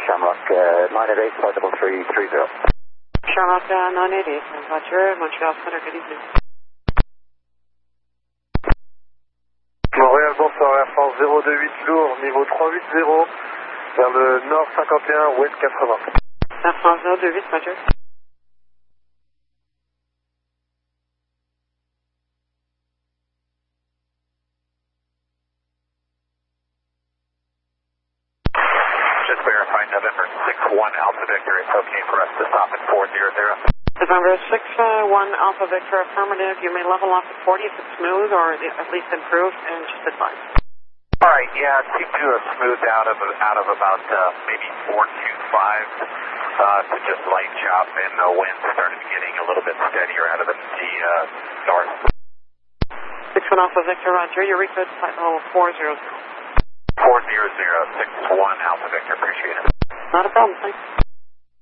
Shamrock 988, flight 3330. Shamrock 988, Roger, Montreal Center, good evening. Montréal, bonsoir, Air France 028 lourd, niveau 380, vers le nord 51, ouest 80. Air France 028, Roger. Just verifying November 61 Alpha Victor, it's okay for us to stop at 400. November 61 Alpha Victor, affirmative. You may level off at 40 if it's smooth or at least improved, and just advise. All right, yeah, it seemed to have smoothed out of about maybe 425 to just light chop, and the wind started getting a little bit steadier out of the north. 61 Alpha Victor, Roger. Your recode flight level 400. 400, 61 Alpha Victor, appreciate it. Not a problem, thanks.